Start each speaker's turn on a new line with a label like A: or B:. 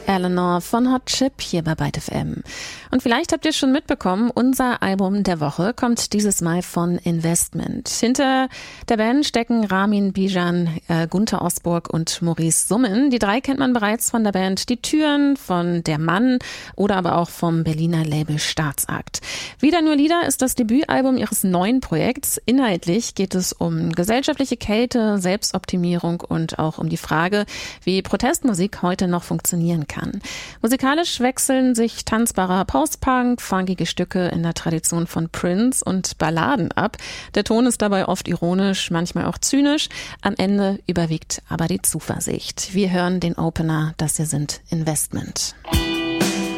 A: Eleanor von Hot Chip hier bei Byte FM. Und vielleicht habt ihr schon mitbekommen, unser Album der Woche kommt dieses Mal von Investment. Hinter der Band stecken Ramin Bijan, Gunther Osburg und Maurice Summen. Die drei kennt man bereits von der Band Die Türen, von Der Mann oder aber auch vom Berliner Label Staatsakt. Wieder nur Lieder ist das Debütalbum ihres neuen Projekts. Inhaltlich geht es um gesellschaftliche Kälte, Selbstoptimierung und auch um die Frage, wie Protestmusik heute noch funktionieren kann. Musikalisch wechseln sich tanzbarer Post-Punk, funkige Stücke in der Tradition von Prince und Balladen ab. Der Ton ist dabei oft ironisch, manchmal auch zynisch. Am Ende überwiegt aber die Zuversicht. Wir hören den Opener, das hier sind Investment.